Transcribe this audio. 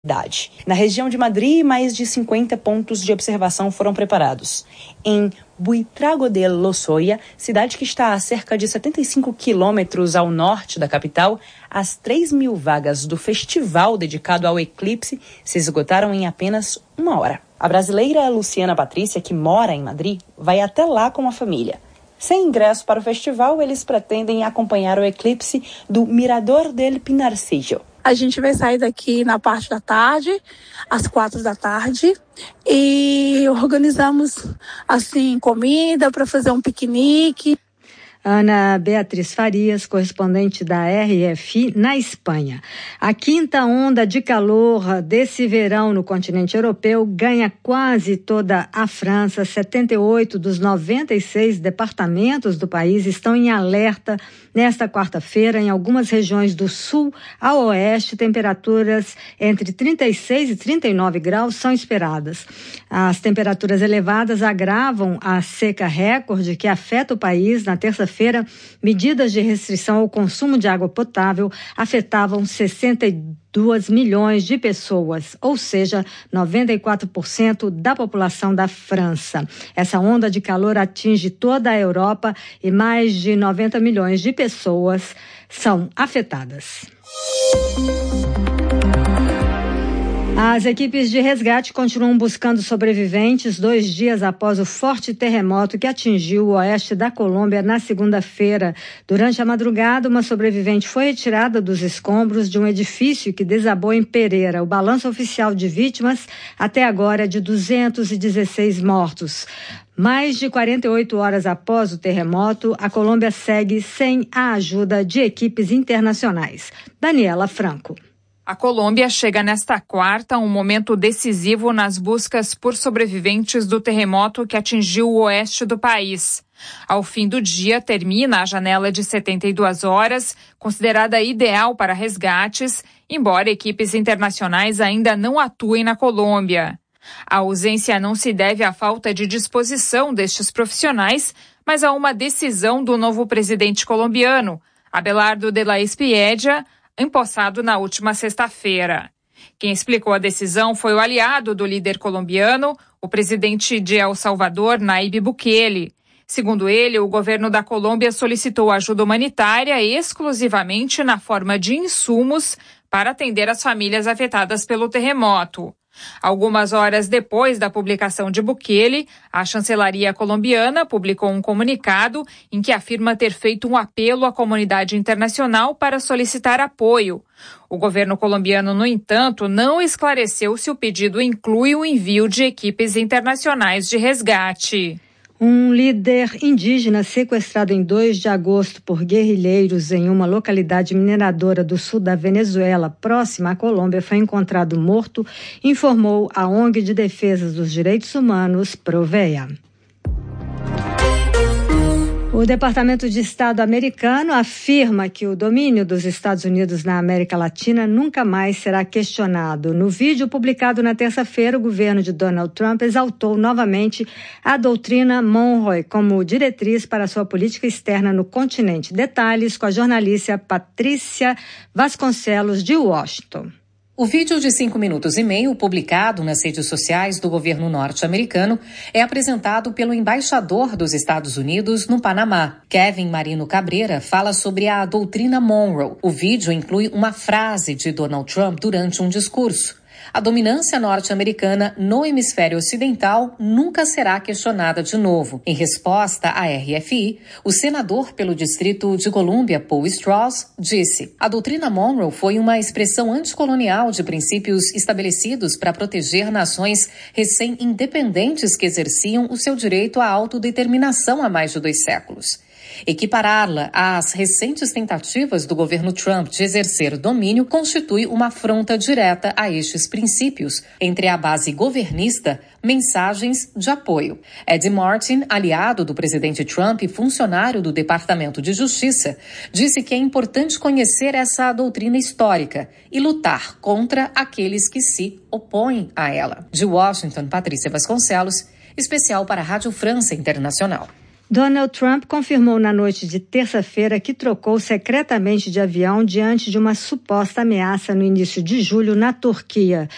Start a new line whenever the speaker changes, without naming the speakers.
Na região de Madrid, mais de 50 pontos de observação foram preparados. Em Buitrago de Lozoya, cidade que está a cerca de 75 quilômetros ao norte da capital, as 3.000 vagas do festival dedicado ao eclipse se esgotaram em apenas 1 hora. A brasileira Luciana Patrícia, que mora em Madrid, vai até lá com a família. Sem ingresso para o festival, eles pretendem acompanhar o eclipse do Mirador del Pinarcillo.
A gente vai sair daqui na parte da tarde, às 4 da tarde, e organizamos, assim, comida para fazer um piquenique.
Ana Beatriz Farias, correspondente da RFI na Espanha. A quinta onda de calor desse verão no continente europeu ganha quase toda a França. 78 dos 96 departamentos do país estão em alerta nesta quarta-feira. Em algumas regiões do sul ao oeste, temperaturas entre 36 e 39 graus são esperadas. As temperaturas elevadas agravam a seca recorde que afeta o país. Na terça-feira, medidas de restrição ao consumo de água potável afetavam 62 milhões de pessoas, ou seja, 94% da população da França. Essa onda de calor atinge toda a Europa e mais de 90 milhões de pessoas são afetadas. As equipes de resgate continuam buscando sobreviventes 2 dias após o forte terremoto que atingiu o oeste da Colômbia na segunda-feira. Durante a madrugada, uma sobrevivente foi retirada dos escombros de um edifício que desabou em Pereira. O balanço oficial de vítimas até agora é de 216 mortos. Mais de 48 horas após o terremoto, a Colômbia segue sem a ajuda de equipes internacionais. Daniela Franco.
A Colômbia chega nesta quarta a um momento decisivo nas buscas por sobreviventes do terremoto que atingiu o oeste do país. Ao fim do dia, termina a janela de 72 horas, considerada ideal para resgates, embora equipes internacionais ainda não atuem na Colômbia. A ausência não se deve à falta de disposição destes profissionais, mas a uma decisão do novo presidente colombiano, Abelardo de la Espriella, empossado na última sexta-feira. Quem explicou a decisão foi o aliado do líder colombiano, o presidente de El Salvador, Nayib Bukele. Segundo ele, o governo da Colômbia solicitou ajuda humanitária exclusivamente na forma de insumos para atender as famílias afetadas pelo terremoto. Algumas horas depois da publicação de Bukele, a chancelaria colombiana publicou um comunicado em que afirma ter feito um apelo à comunidade internacional para solicitar apoio. O governo colombiano, no entanto, não esclareceu se o pedido inclui o envio de equipes internacionais de resgate.
Um líder indígena sequestrado em 2 de agosto por guerrilheiros em uma localidade mineradora do sul da Venezuela, próxima à Colômbia, foi encontrado morto, informou a ONG de Defesa dos Direitos Humanos, Provea. O Departamento de Estado americano afirma que o domínio dos Estados Unidos na América Latina nunca mais será questionado. No vídeo publicado na terça-feira, o governo de Donald Trump exaltou novamente a doutrina Monroe como diretriz para sua política externa no continente. Detalhes com a jornalista Patrícia Vasconcelos, de Washington.
O vídeo de 5 minutos e meio, publicado nas redes sociais do governo norte-americano, é apresentado pelo embaixador dos Estados Unidos no Panamá. Kevin Marino Cabreira fala sobre a doutrina Monroe. O vídeo inclui uma frase de Donald Trump durante um discurso. A dominância norte-americana no hemisfério ocidental nunca será questionada de novo. Em resposta à RFI, o senador pelo Distrito de Colômbia, Paul Strauss, disse: a doutrina Monroe foi uma expressão anticolonial de princípios estabelecidos para proteger nações recém-independentes que exerciam o seu direito à autodeterminação há mais de 2 séculos. Equipará-la às recentes tentativas do governo Trump de exercer domínio constitui uma afronta direta a estes princípios. Entre a base governista, mensagens de apoio. Ed Martin, aliado do presidente Trump e funcionário do Departamento de Justiça, disse que é importante conhecer essa doutrina histórica e lutar contra aqueles que se opõem a ela. De Washington, Patrícia Vasconcelos, especial para a Rádio França Internacional.
Donald Trump confirmou na noite de terça-feira que trocou secretamente de avião diante de uma suposta ameaça no início de julho na Turquia.